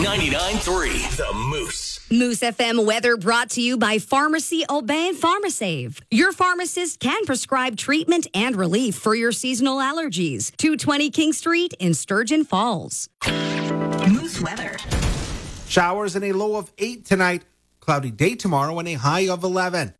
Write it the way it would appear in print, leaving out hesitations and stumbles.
99.3 The Moose. Moose FM weather brought to you by Pharmacy Aubin PharmaSave. Your pharmacist can prescribe treatment and relief for your seasonal allergies. 220 King Street in Sturgeon Falls. Moose weather. Showers and a low of 8 tonight. Cloudy day tomorrow and a high of 11.